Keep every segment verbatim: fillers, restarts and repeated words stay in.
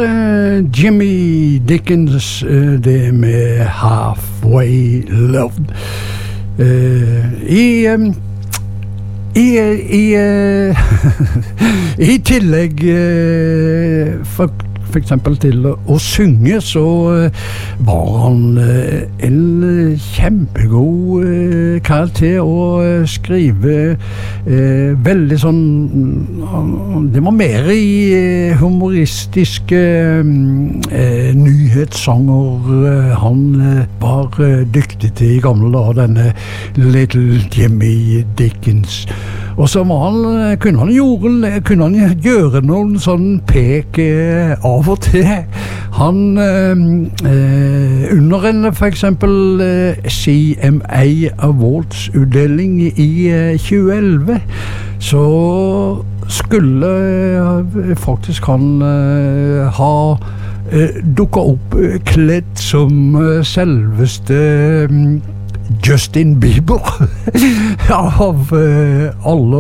uh, Jimmy Dickens, uh, det med Halfway Love. Uh, I... Um, I, i, uh, i tillegg uh, for, for eksempel til å synge, så uh, var han uh, en kjempegod uh, kar til å uh, skrive uh, veldig sånn uh, det var mer i uh, humoristiske uh, nyhetssanger uh, han uh, var uh, dyktig til i gamle dager, denne Little Jimmy Dickens. Og så var han, kunne han gjøre, kunne han gjøre noen sånn pek eh, av og til. Han, eh, under en for eksempel eh, C M A Awards-utdeling i eh, tjue elleve, så skulle eh, faktisk han eh, ha eh, dukket opp eh, kledd som eh, selveste eh, Justin Bieber av uh, alle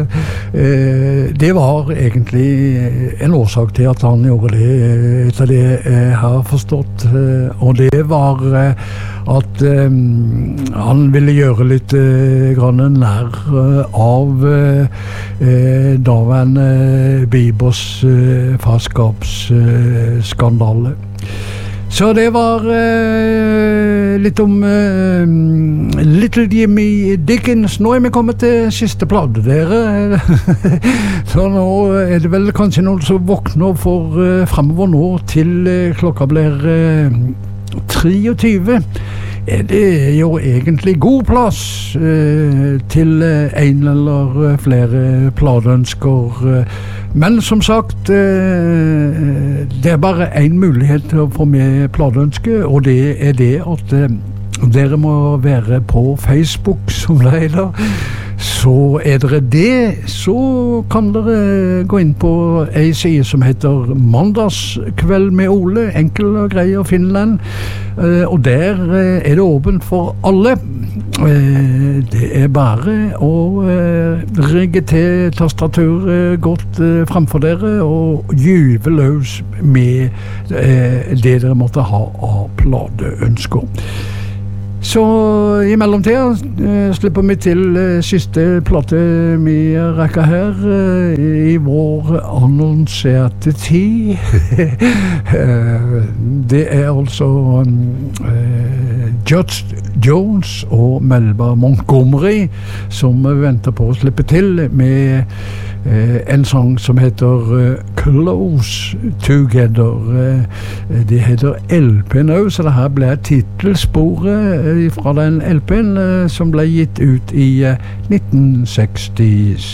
uh, det var egentlig en årsak til at han gjorde det etter det jeg har forstått uh, og det var uh, at um, han ville gjøre litt uh, grann nær uh, av uh, uh, daværende Biebers uh, farskapsskandale. Uh, Så det var uh, litt om uh, Little Jimmy Dickens. Nå er vi kommet til siste plate, dere. Så nå er det vel kanskje noen som våkner for uh, fremover nå til uh, klokka blir uh, treogtyve. Er det jo egentlig god plass uh, til uh, en eller flere plateønsker. Uh, Men som sagt, uh, det er bare en mulighet til å få med plateønske, og det er det at uh, dere må være på Facebook, som det heter. Så er dere det, så kan dere gå inn på en side som heter Mandagskveld med Ole, enkel og grei å finne den, uh, og der uh, er det åpent for alle. Uh, det er bare å uh, rigge til tastaturet godt uh, fremfor dere og gyve løs med uh, det dere måtte ha av plateønsker. Så i mellomtida eh, slipper vi til eh, siste plate vi rekker her eh, i vår annonserte tid. Det er altså eh, Judge Jones og Melba Montgomery som venter på å slippe til med eh, en sang som heter eh, Close Together. Eh, det heter L P nå, så det her ble titelsporet fra den L P-en som ble gitt ut i nitten seksti.